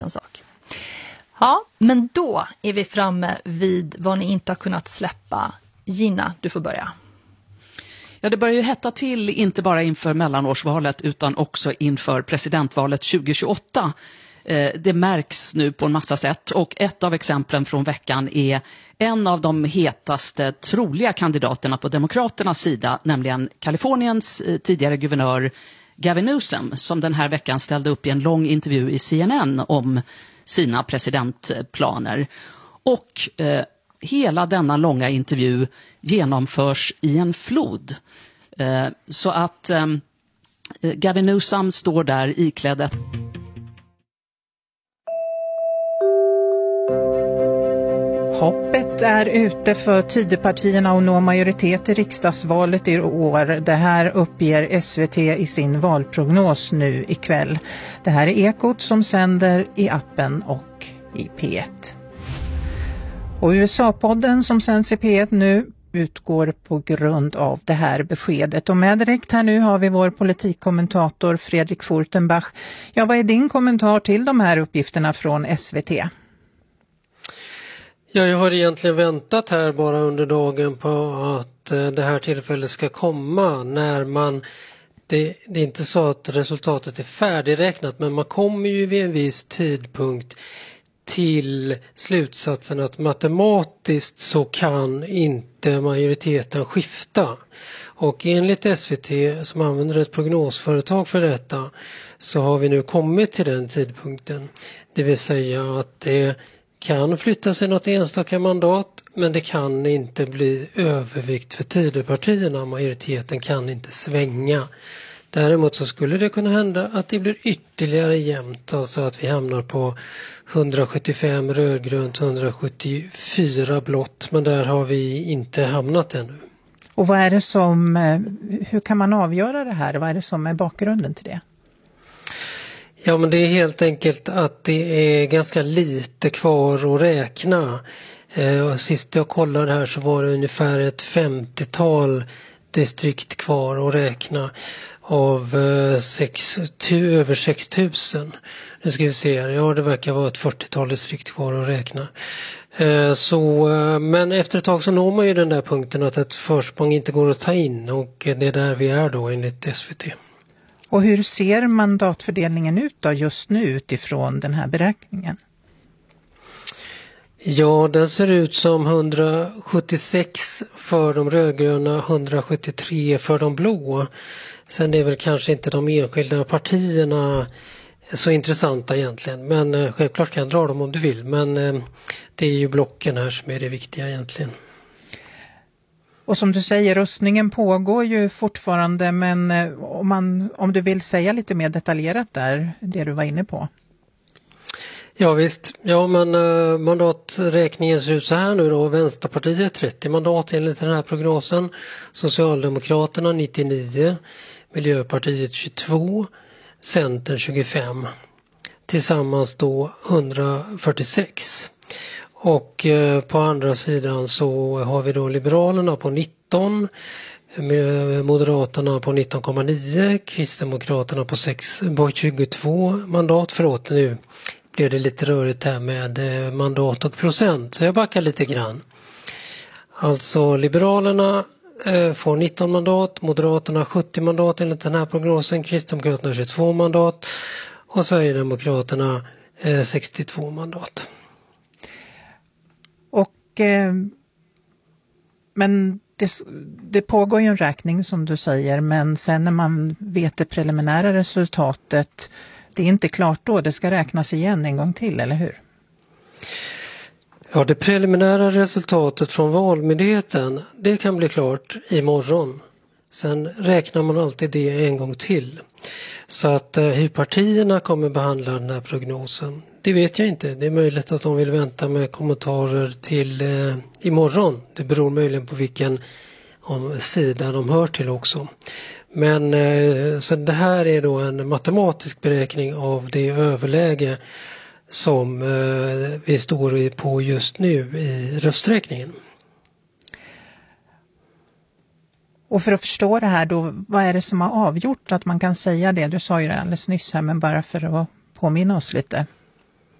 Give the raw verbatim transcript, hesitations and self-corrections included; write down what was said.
annan sak. Ja, men då är vi framme vid vad ni inte har kunnat släppa. Gina, du får börja. Ja, det börjar ju hetta till inte bara inför mellanårsvalet utan också inför presidentvalet tjugo tjugoåtta. Det märks nu på en massa sätt och ett av exemplen från veckan är en av de hetaste troliga kandidaterna på demokraternas sida, nämligen Kaliforniens tidigare guvernör Gavin Newsom, som den här veckan ställde upp i en lång intervju i C N N om sina presidentplaner. Och eh, hela denna långa intervju genomförs i en flod. Eh, så att eh, Gavin Newsom står där iklädd ett... Hoppet är ute för Tidöpartierna att nå majoritet i riksdagsvalet i år. Det här uppger S V T i sin valprognos nu ikväll. Det här är Ekot som sänder i appen och i P ett. Och U S A-podden som sänds i P ett nu utgår på grund av det här beskedet. Och med direkt här nu har vi vår politikkommentator Fredrik Furtenbach. Ja, vad är din kommentar till de här uppgifterna från S V T? Ja, jag har egentligen väntat här bara under dagen på att det här tillfället ska komma när man, det, det är inte så att resultatet är färdigräknat, men man kommer ju vid en viss tidpunkt till slutsatsen att matematiskt så kan inte majoriteten skifta. Och enligt S V T som använder ett prognosföretag för detta så har vi nu kommit till den tidpunkten. Det vill säga att det kan flytta sig något enstaka mandat, men det kan inte bli övervikt för Tidöpartierna. Majoriteten kan inte svänga. Däremot så skulle det kunna hända att det blir ytterligare jämnt, alltså att vi hamnar på hundrasjuttiofem rödgrönt, hundrasjuttiofyra blått, men där har vi inte hamnat ännu. Och vad är det som, hur kan man avgöra det här? Vad är det som är bakgrunden till det? Ja, men det är helt enkelt att det är ganska lite kvar att räkna. Eh, sist jag kollade här så var det ungefär ett femtiotal distrikt kvar att räkna av eh, sex, tu, över sex tusen. Nu ska vi se här. Ja, det verkar vara ett fyrtiotal distrikt kvar att räkna. Eh, så, eh, men efter ett tag så når man ju den där punkten att ett försprång inte går att ta in, och det är där vi är då enligt S V T. Och hur ser mandatfördelningen ut då just nu utifrån den här beräkningen? Ja, den ser ut som hundrasjuttiosex för de rödgröna, hundrasjuttiotre för de blå. Sen är väl kanske inte de enskilda partierna så intressanta egentligen. Men eh, självklart kan jag dra dem om du vill. Men eh, det är ju blocken här som är det viktiga egentligen. Och som du säger, röstningen pågår ju fortfarande, men om, man, om du vill säga lite mer detaljerat där, det du var inne på. Ja visst, ja men uh, mandaträkningen ser ut så här nu då. Vänsterpartiet trettio mandat enligt den här prognosen, Socialdemokraterna nittionio, Miljöpartiet tjugotvå, Centern tjugofem, tillsammans då hundrafyrtiosex. Och eh, på andra sidan så har vi då Liberalerna på nitton, Moderaterna på nitton komma nio, Kristdemokraterna på, sex, på tjugotvå mandat. Förlåt, nu blev det lite rörigt här med eh, mandat och procent, så jag backar lite grann. Alltså Liberalerna eh, får nitton mandat, Moderaterna sjuttio mandat enligt den här prognosen, Kristdemokraterna tjugotvå mandat och Sverigedemokraterna eh, sextiotvå mandat. Och, eh, men det, det pågår ju en räkning som du säger, men sen när man vet det preliminära resultatet, det är inte klart då, det ska räknas igen en gång till, eller hur? Ja, det preliminära resultatet från Valmyndigheten, det kan bli klart imorgon. Sen räknar man alltid det en gång till. Så att eh, hur partierna kommer behandla den här prognosen, det vet jag inte. Det är möjligt att de vill vänta med kommentarer till eh, imorgon. Det beror möjligen på vilken om, sida de hör till också. Men eh, så det här är då en matematisk beräkning av det överläge som eh, vi står på just nu i rösträkningen. Och för att förstå det här då, vad är det som har avgjort att man kan säga det? Du sa ju det alldeles nyss här, men bara för att påminna oss lite.